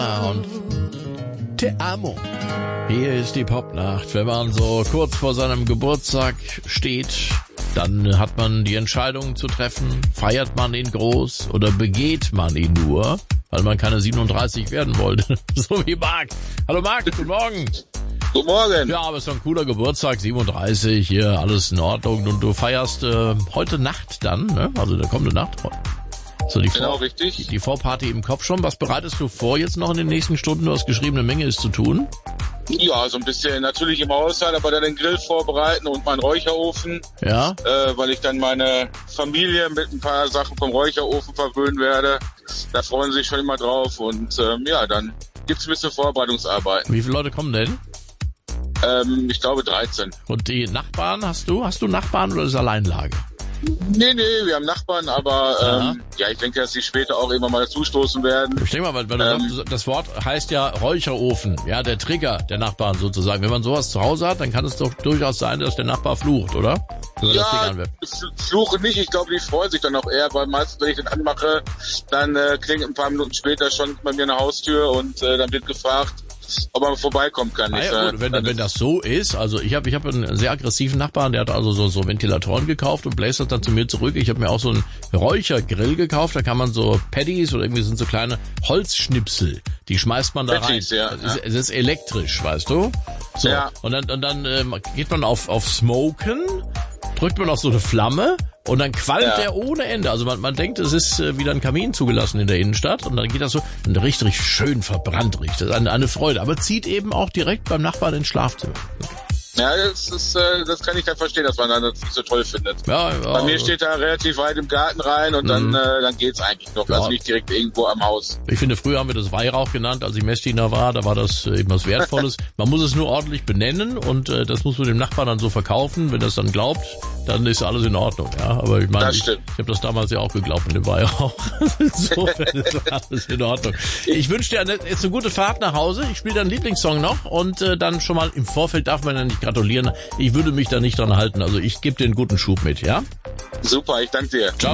Und Te amo. Hier ist die Popnacht. Wenn man so kurz vor seinem Geburtstag steht, dann hat man die Entscheidung zu treffen, feiert man ihn groß oder begeht man ihn nur, weil man keine 37 werden wollte. So wie Marc. Hallo Marc, guten Morgen. Guten Morgen. Ja, aber es ist doch ein cooler Geburtstag, 37, hier alles in Ordnung. Und du feierst heute Nacht dann, ne? Also der kommende Nacht. So Genau, richtig. Die Vorparty im Kopf schon. Was bereitest du vor jetzt noch in den nächsten Stunden? Du hast geschrieben, eine Menge ist zu tun. Ja, so ein bisschen natürlich im Haushalt, aber dann den Grill vorbereiten und meinen Räucherofen. Ja. Weil ich dann meine Familie mit ein paar Sachen vom Räucherofen verwöhnen werde. Da freuen sie sich schon immer drauf. Und ja, dann gibt's ein bisschen Vorbereitungsarbeiten. Wie viele Leute kommen denn? Ich glaube 13. Und die Nachbarn hast du? Hast du Nachbarn oder ist es Alleinlage? Nee, wir haben Nachbarn, aber ja, ich denke, dass sie später auch irgendwann mal dazustoßen werden. Ich denke mal, weil du sagst, das Wort heißt ja Räucherofen, ja, der Trigger der Nachbarn sozusagen. Wenn man sowas zu Hause hat, dann kann es doch durchaus sein, dass der Nachbar flucht, oder? Ja, fluche nicht. Ich glaube, die freuen sich dann auch eher, weil meistens, wenn ich den anmache, dann klingelt ein paar Minuten später schon bei mir eine Haustür und dann wird gefragt, ob man vorbeikommen kann. Ja, gut, wenn das so ist, also ich hab einen sehr aggressiven Nachbarn, der hat also so Ventilatoren gekauft und bläst das dann zu mir zurück. Ich habe mir auch so einen Räuchergrill gekauft, da kann man so Paddies oder irgendwie sind so kleine Holzschnipsel, die schmeißt man da Paddies, rein. Ja, es ist elektrisch, weißt du? So. Ja. Und dann geht man auf Smoken, drückt man auf so eine Flamme und dann qualmt der ohne Ende. Also man denkt, es ist wieder ein Kamin zugelassen in der Innenstadt und dann geht das so und richtig schön verbrannt riecht. Das ist eine Freude, aber zieht eben auch direkt beim Nachbarn ins Schlafzimmer. Ja, das kann ich dann verstehen, dass man das nicht so toll findet. Ja, bei mir steht da relativ weit im Garten rein und dann geht's eigentlich noch. Ja. Also nicht direkt irgendwo am Haus. Ich finde, früher haben wir das Weihrauch genannt, als ich Messdiener war. Da war das eben was Wertvolles. Man muss es nur ordentlich benennen und das muss man dem Nachbarn dann so verkaufen. Wenn das dann glaubt, dann ist alles in Ordnung. Ja, aber ich meine, ich habe das damals ja auch geglaubt mit dem Weihrauch. Insofern ist alles in Ordnung. Ich wünsche dir jetzt eine gute Fahrt nach Hause. Ich spiele deinen Lieblingssong noch und dann schon mal im Vorfeld darf man ja nicht gratulieren. Ich würde mich da nicht dran halten. Also ich gebe dir einen guten Schub mit, ja? Super, ich danke dir. Ciao.